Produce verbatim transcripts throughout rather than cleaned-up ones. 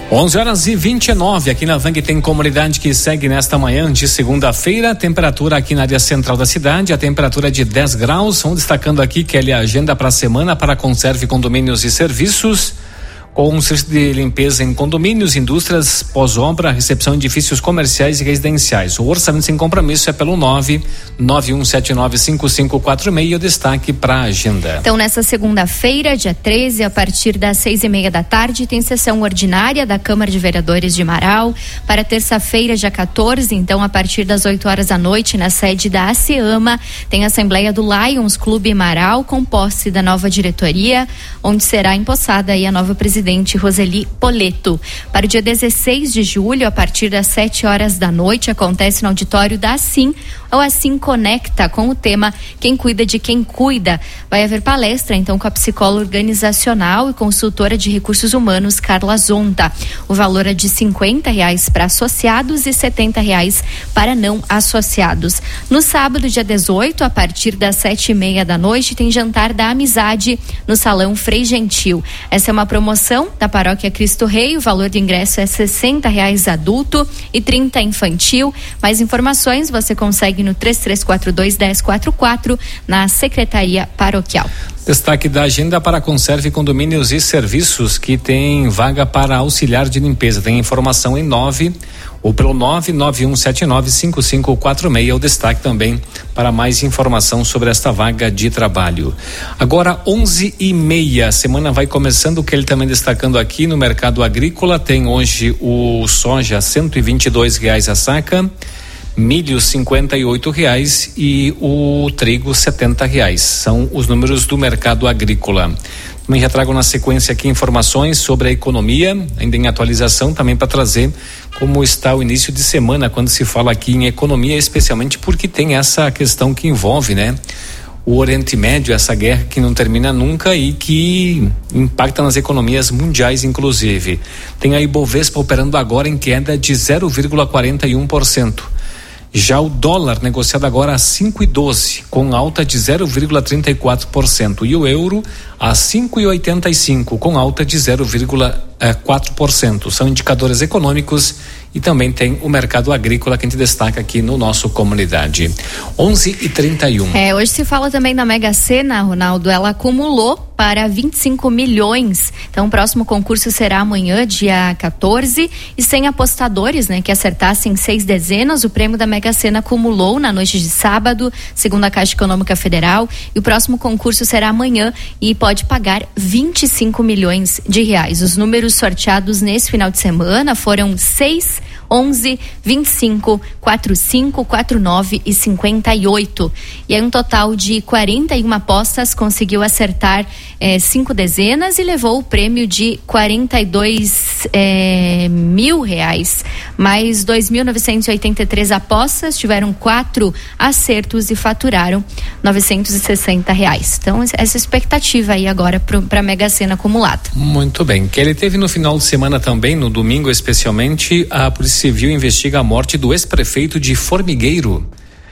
onze horas e vinte e nove, aqui na Vang tem comunidade que segue nesta manhã de segunda-feira, temperatura aqui na área central da cidade, a temperatura é de dez graus, vamos destacando aqui que é a agenda para a semana para Conserve Condomínios e Serviços, com serviço de limpeza em condomínios, indústrias, pós-obra, recepção de edifícios comerciais e residenciais. O orçamento sem compromisso é pelo nove nove um sete nove cinco cinco quatro seis, o destaque para a agenda. Então, nessa segunda-feira, dia treze, a partir das seis e meia da tarde, tem sessão ordinária da Câmara de Vereadores de Marau. Para terça-feira, dia quatorze, então, a partir das oito horas da noite, na sede da ASEAMA, tem a Assembleia do Lions Clube Marau, com posse da nova diretoria, onde será empossada aí a nova presidente Roseli Poleto. Para o dia dezesseis de julho, a partir das sete horas da noite, acontece no auditório da Assim, ou Assim Conecta, com o tema Quem Cuida de Quem Cuida. Vai haver palestra, então, com a psicóloga organizacional e consultora de recursos humanos, Carla Zonta. O valor é de cinquenta reais para associados e setenta reais para não associados. No sábado, dia dezoito, a partir das sete e meia da noite, tem jantar da amizade no Salão Frei Gentil. Essa é uma promoção da Paróquia Cristo Rei. O valor do ingresso é sessenta reais adulto e trinta infantil. Mais informações você consegue no três três quatro dois, um zero quatro quatro na Secretaria Paroquial. Destaque da agenda para Conserve Condomínios e Serviços, que tem vaga para auxiliar de limpeza. Tem informação em nove ou pelo nove nove um sete nove cinco cinco quatro seis. O destaque também para mais informação sobre esta vaga de trabalho. Agora onze e meia, a semana vai começando, que ele também destacando aqui no mercado agrícola. Tem hoje o soja cento e vinte e dois reais a saca, milho cinquenta e oito reais e o trigo setenta reais. São os números do mercado agrícola. Também já trago na sequência aqui informações sobre a economia, ainda em atualização, também para trazer como está o início de semana quando se fala aqui em economia, especialmente porque tem essa questão que envolve, né, o Oriente Médio, essa guerra que não termina nunca e que impacta nas economias mundiais, inclusive. Tem a Ibovespa operando agora em queda de zero vírgula quarenta e um por cento. Já o dólar negociado agora a cinco e doze, com alta de zero vírgula trinta e quatro por cento, e o euro a cinco e oitenta e cinco, com alta de zero vírgula quatro por cento. São indicadores econômicos e também tem o mercado agrícola que a gente destaca aqui no nosso comunidade. onze e trinta e um. É, hoje se fala também da Mega Sena, Ronaldo. Ela acumulou para vinte e cinco milhões. Então, o próximo concurso será amanhã, dia quatorze, e sem apostadores, né, que acertassem seis dezenas. O prêmio da Mega Sena acumulou na noite de sábado, segundo a Caixa Econômica Federal, e o próximo concurso será amanhã e pode pagar vinte e cinco milhões de reais. Os números sorteados nesse final de semana foram seis, onze, vinte e cinco, quarenta e cinco, quarenta e nove e cinquenta e oito. E aí um total de quarenta e uma apostas conseguiu acertar eh, cinco dezenas e levou o prêmio de quarenta e dois eh, mil reais. Mais dois mil novecentos e oitenta e três apostas tiveram quatro acertos e faturaram novecentos e sessenta reais. Então, essa expectativa aí agora para a Mega Sena acumulada. Muito bem. Que ele teve no final de semana também, no domingo especialmente, a Polícia Civil investiga a morte do ex-prefeito de Formigueiro,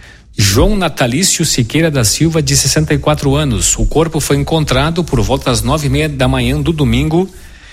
João Natalício Siqueira da Silva, de sessenta e quatro anos. O corpo foi encontrado por volta das nove e meia da manhã do domingo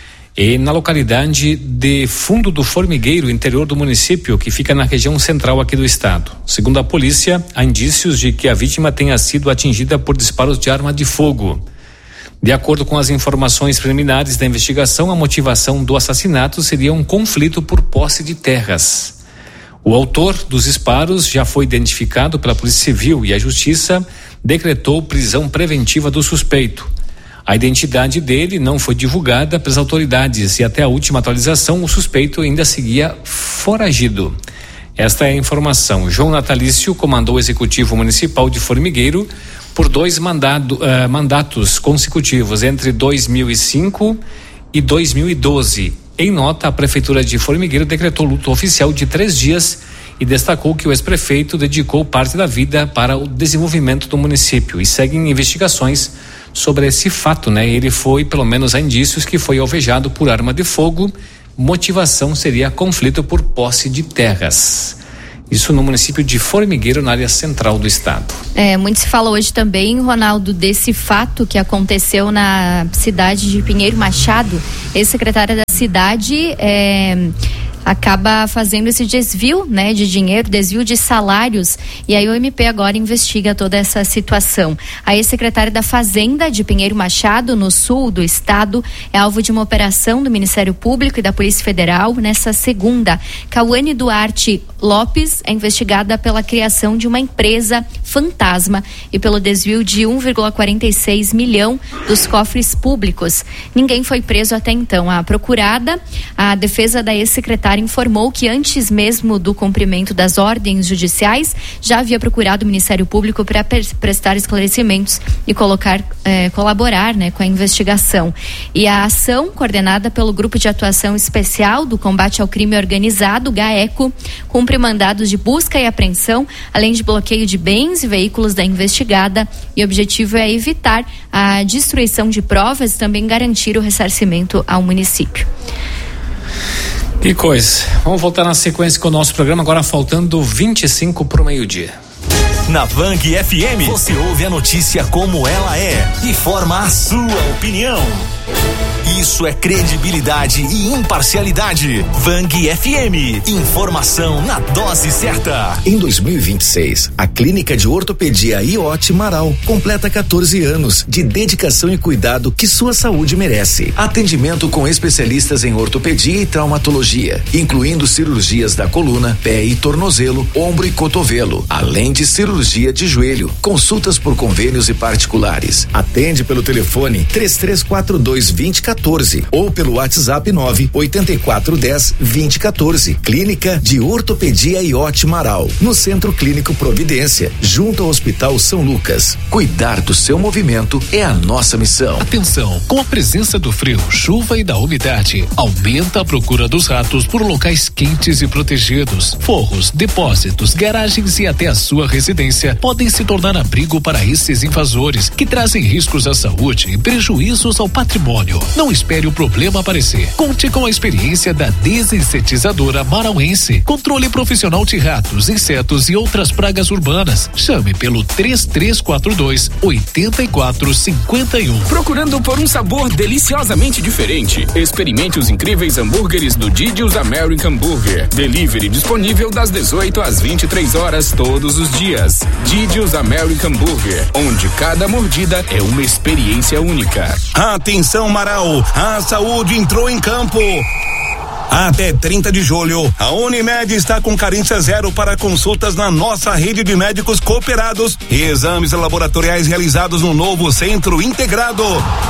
e na localidade de Fundo do Formigueiro, interior do município, que fica na região central aqui do estado. Segundo a polícia, há indícios de que a vítima tenha sido atingida por disparos de arma de fogo. De acordo com as informações preliminares da investigação, a motivação do assassinato seria um conflito por posse de terras. O autor dos disparos já foi identificado pela Polícia Civil e a Justiça decretou prisão preventiva do suspeito. A identidade dele não foi divulgada pelas autoridades e até a última atualização o suspeito ainda seguia foragido. Esta é a informação. João Natalício comandou o Executivo Municipal de Formigueiro por dois mandado, uh, mandatos consecutivos entre dois mil e cinco e dois mil e doze. Em nota, a Prefeitura de Formigueiro decretou luto oficial de três dias e destacou que o ex-prefeito dedicou parte da vida para o desenvolvimento do município e seguem investigações sobre esse fato, né? Ele foi, pelo menos há indícios, que foi alvejado por arma de fogo. Motivação seria conflito por posse de terras. Isso no município de Formigueiro, na área central do estado. É, muito se fala hoje também, Ronaldo, desse fato que aconteceu na cidade de Pinheiro Machado. Ex-secretária da cidade é, acaba fazendo esse desvio, né, de dinheiro, desvio de salários, e aí o M P agora investiga toda essa situação. A ex-secretária da Fazenda de Pinheiro Machado, no sul do estado, é alvo de uma operação do Ministério Público e da Polícia Federal nessa segunda. Cauane Duarte Lopes é investigada pela criação de uma empresa fantasma e pelo desvio de um vírgula quarenta e seis milhão dos cofres públicos. Ninguém foi preso até então. A procurada, a defesa da ex-secretária informou que antes mesmo do cumprimento das ordens judiciais já havia procurado o Ministério Público para prestar esclarecimentos e colocar, eh, colaborar, né, com a investigação. E a ação, coordenada pelo Grupo de Atuação Especial do Combate ao Crime Organizado, GAECO, cumpre mandados de busca e apreensão, além de bloqueio de bens e veículos da investigada, e o objetivo é evitar a destruição de provas e também garantir o ressarcimento ao município. Que coisa. Vamos voltar na sequência com o nosso programa, agora faltando vinte e cinco para o meio-dia. Na Vang F M, você ouve a notícia como ela é e forma a sua opinião. Isso é credibilidade e imparcialidade. Vang F M, informação na dose certa. Em dois mil e vinte e seis, a Clínica de Ortopedia I O T Marau completa quatorze anos de dedicação e cuidado que sua saúde merece. Atendimento com especialistas em ortopedia e traumatologia, incluindo cirurgias da coluna, pé e tornozelo, ombro e cotovelo, além de cirurgia de joelho. Consultas por convênios e particulares. Atende pelo telefone três três quatro dois, dois zero um quatro ou pelo WhatsApp nove oito quatro um zero, dois zero um quatro. Clínica de Ortopedia I O T Marau, no Centro Clínico Providência, junto ao Hospital São Lucas. Cuidar do seu movimento é a nossa missão. Atenção, com a presença do frio, chuva e da umidade, aumenta a procura dos ratos por locais quentes e protegidos. Forros, depósitos, garagens e até a sua residência podem se tornar abrigo para esses invasores que trazem riscos à saúde e prejuízos ao patrimônio. Não espere o problema aparecer. Conte com a experiência da desinsetizadora marauense. Controle profissional de ratos, insetos e outras pragas urbanas. Chame pelo três três quatro dois, oito quatro cinco um. Procurando por um sabor deliciosamente diferente? Experimente os incríveis hambúrgueres do Didi's American Burger. Delivery disponível das dezoito às vinte e três horas todos os dias. Didi's American Burger, onde cada mordida é uma experiência única. Atenção, Marau, a saúde entrou em campo. Até trinta de julho, a Unimed está com carência zero para consultas na nossa rede de médicos cooperados e exames laboratoriais realizados no novo centro integrado.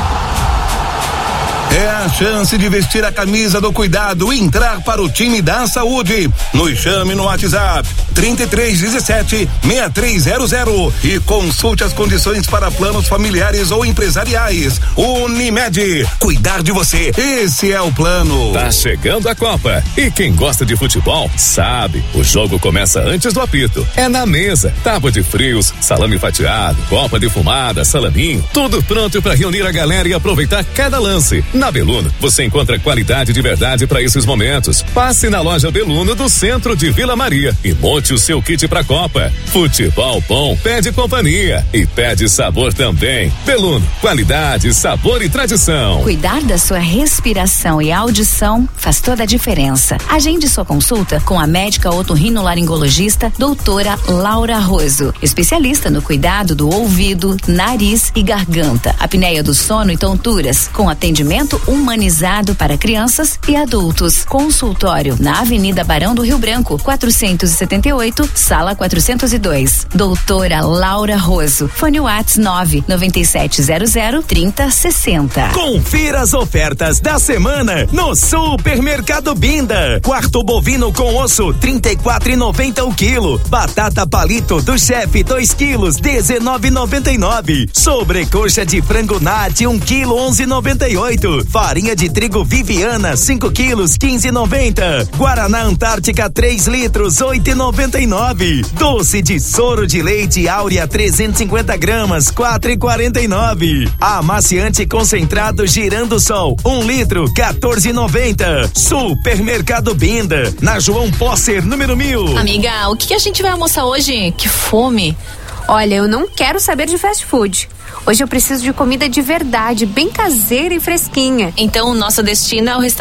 É a chance de vestir a camisa do cuidado e entrar para o time da saúde. Nos chame no WhatsApp trinta e três dezessete, sessenta e três zero zero e consulte as condições para planos familiares ou empresariais. Unimed, cuidar de você, esse é o plano. Tá chegando a Copa e quem gosta de futebol sabe, o jogo começa antes do apito. É na mesa, tábua de frios, salame fatiado, copa defumada, salaminho, tudo pronto para reunir a galera e aproveitar cada lance. Na Beluno, você encontra qualidade de verdade para esses momentos. Passe na loja Beluno do centro de Vila Maria e monte o seu kit pra Copa. Futebol bom pede companhia e pede sabor também. Beluno, qualidade, sabor e tradição. Cuidar da sua respiração e audição faz toda a diferença. Agende sua consulta com a médica otorrinolaringologista doutora Laura Roso, especialista no cuidado do ouvido, nariz e garganta, apneia do sono e tonturas, com atendimento humanizado para crianças e adultos. Consultório na Avenida Barão do Rio Branco, quatrocentos e setenta e oito, sala quatrocentos e dois. Doutora Laura Roso. Fone WhatsApp nove nove sete zero zero, trinta sessenta. Confira as ofertas da semana no Supermercado Binda. Quarto bovino com osso, trinta e quatro e noventa o quilo. Batata palito do chefe, dois quilos, dezenove e noventa e nove. Sobrecoxa de frango nati, um quilo, onze e noventa e oito. Farinha de trigo Viviana, cinco quilos, quinze e noventa. Guaraná Antártica, três litros, oito e noventa e nove. Doce de soro de leite Áurea, trezentos e cinquenta gramas, quatro e quarenta e nove. Amaciante concentrado Girando Sol, um litro, quatorze e noventa. Supermercado Binda, na João Posser, número mil. Amiga, o que, que a gente vai almoçar hoje? Que fome. Olha, eu não quero saber de fast food. Hoje eu preciso de comida de verdade, bem caseira e fresquinha. Então o nosso destino é o restaurante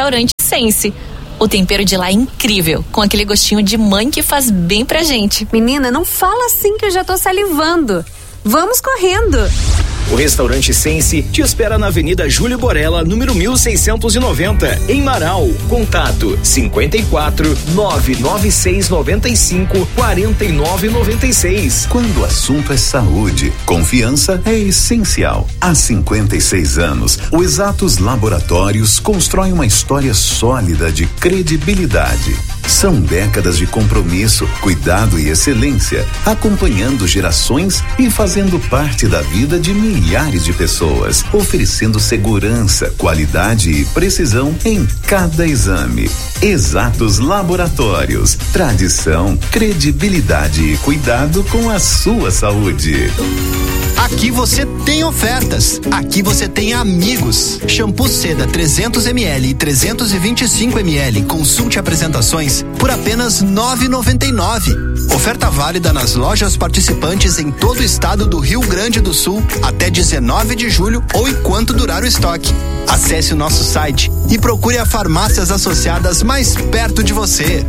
Sense. O tempero de lá é incrível, com aquele gostinho de mãe que faz bem pra gente. Menina, não fala assim que eu já tô salivando. Vamos correndo. O restaurante Sense te espera na Avenida Júlio Borella, número mil seiscentos e noventa, em Marau. Contato cinquenta e quatro, nove nove seis noventa e cinco, quarenta e nove noventa e seis. Quando o assunto é saúde, confiança é essencial. Há cinquenta e seis anos, o Exatos Laboratórios constrói uma história sólida de credibilidade. São décadas de compromisso, cuidado e excelência, acompanhando gerações e fazendo parte da vida de milhares de pessoas, oferecendo segurança, qualidade e precisão em cada exame. Exatos Laboratórios, tradição, credibilidade e cuidado com a sua saúde. Aqui você tem ofertas. Aqui você tem amigos. Shampoo Seda trezentos mililitros e trezentos e vinte e cinco mililitros. Consulte apresentações por apenas nove reais e noventa e nove centavos. Oferta válida nas lojas participantes em todo o estado do Rio Grande do Sul até dezenove de julho ou enquanto durar o estoque. Acesse o nosso site e procure a farmácias associadas mais perto de você.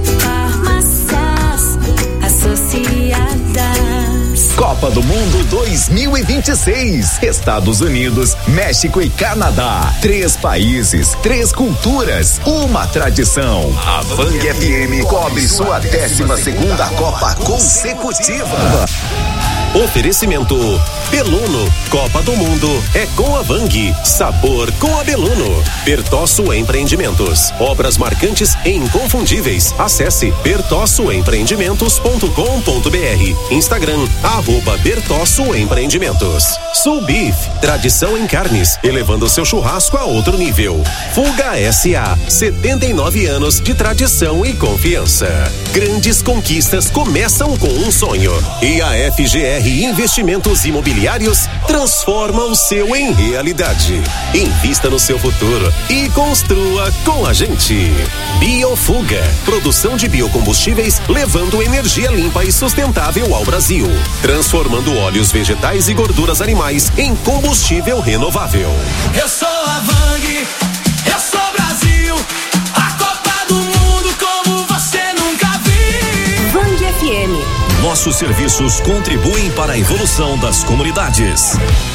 Farmácias Associadas. Copa do Mundo dois mil e vinte e seis. Estados Unidos, México e Canadá. Três países, três culturas, uma tradição. A Vang F M cobre sua décima segunda Copa consecutiva. Oferecimento Beluno, Copa do Mundo é com a Vang, sabor com a Beluno. Bertosso Empreendimentos, obras marcantes e inconfundíveis. Acesse bertosso empreendimentos ponto com ponto br. Instagram, arroba Bertosso Empreendimentos. Soul Beef, tradição em carnes, elevando seu churrasco a outro nível. Fuga S A, setenta e nove anos de tradição e confiança. Grandes conquistas começam com um sonho. E a F G R Investimentos Imobiliários transforma o seu em realidade. Invista no seu futuro e construa com a gente. Biofuga, produção de biocombustíveis levando energia limpa e sustentável ao Brasil, transformando óleos vegetais e gorduras animais em combustível renovável. Eu sou a Vang, eu sou Brasil, a Copa do Mundo como você nunca viu. Vang F M. Nossos serviços contribuem para a evolução das comunidades.